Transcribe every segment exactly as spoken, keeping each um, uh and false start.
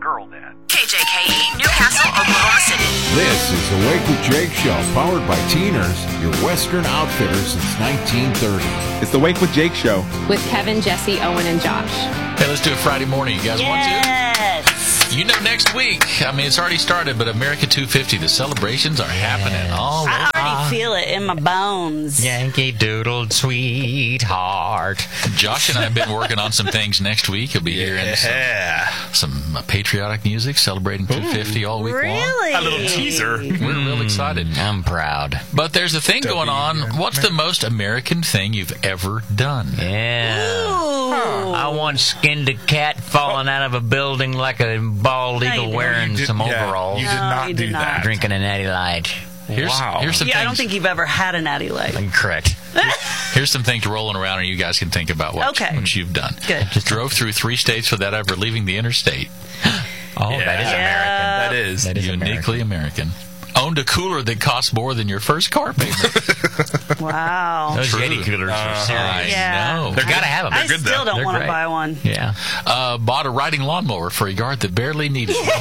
girl dad. K J K E, Newcastle, Oklahoma City. This is the Wake with Jake Show, powered by Teeners, your Western outfitter since nineteen thirty. It's the Wake with Jake Show. With Kevin, Jesse, Owen, and Josh. Hey, let's do it Friday morning. You guys yes. want to? You know, next week, I mean, it's already started, but America two fifty, the celebrations are happening all I over. already feel it in my bones. Yankee Doodle sweetheart. Josh and I have been working on some things next week. He'll be hearing Yeah. some, some uh, patriotic music, celebrating two fifty all week Really? long. A little teaser. We're real excited. I'm proud. But there's a thing going on. What's the most American thing you've ever done? Yeah. Ooh. I once skinned a cat falling out of a building like a bald No, you eagle didn't. wearing You did- some yeah, overalls. You did No, not you do did not. that. Drinking a natty light. Here's, Wow. here's some Yeah, things. I don't think you've ever had a natty light. Correct. Here's some things rolling around, and you guys can think about what, Okay. what you've done. Good. Just drove through three states without ever leaving the interstate. Oh, that is Yeah. American. That is. That is Uniquely American. Owned a cooler that cost more than your first car payment. Wow. Those True. Yeti coolers are I serious. Yeah. know. They're gotta have them. I good, still though. don't They're want to great. buy one. Yeah. Uh, bought a riding lawnmower for a yard that barely needed one.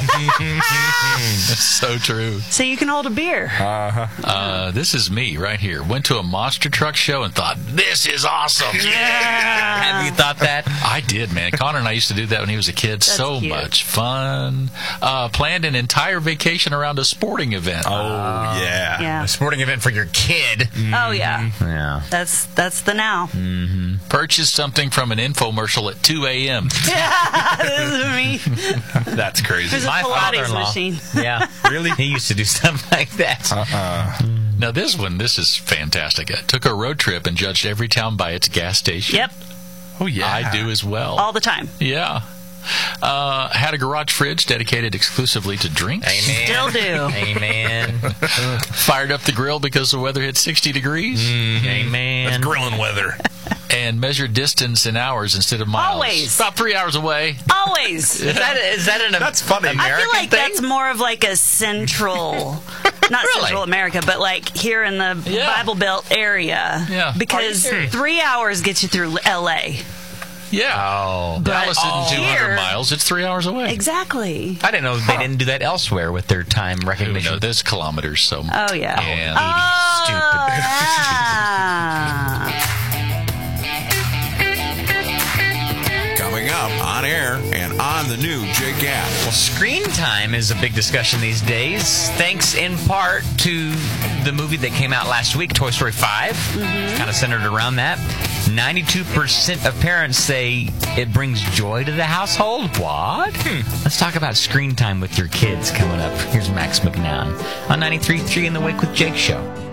That's so true. So you can hold a beer. Uh, this is me right here. Went to a monster truck show and thought, this is awesome. Have you thought that? I did, man. Connor and I used to do that when he was a kid. That's so cute. much fun. Uh, planned an entire vacation around a sporting event. Oh, yeah. Yeah. A sporting event for your kid. Oh yeah. Yeah. That's that's the now. Purchased something from an infomercial at two a.m. This is me. That's crazy. There's a My Pilates father-in-law. machine. Yeah. Really? He used to do stuff like that. Uh-uh. Now, this one, this is fantastic. I took a road trip and judged every town by its gas station. Yep. Oh, yeah. I do as well. All the time. Yeah. Uh, had a garage fridge dedicated exclusively to drinks. Amen. Still do. Amen. Fired up the grill because the weather hit sixty degrees. Amen. That's grilling weather. And measured distance in hours instead of miles. Always. About three hours away. Always. Is that, is that an That's funny. American I feel like thing? that's more of like a central, not Really? Central America, but like here in the Yeah. Bible Belt area. Yeah. Because Are you serious? three hours gets you through L A. Yeah. Oh. Dallas But isn't two hundred here- miles. It's three hours away. Exactly. I didn't know they didn't do that elsewhere with their time Who recognition. knows? There's kilometers, so. Oh yeah. Yeah. Oh, yeah. Coming up on air and on the new Jake app. Well, screen time is a big discussion these days, thanks in part to the movie that came out last week, Toy Story five. It's kind of centered around that. ninety-two percent of parents say it brings joy to the household. What? Let's talk about screen time with your kids coming up. Here's Max McNown on ninety-three point three in the Wake with Jake show.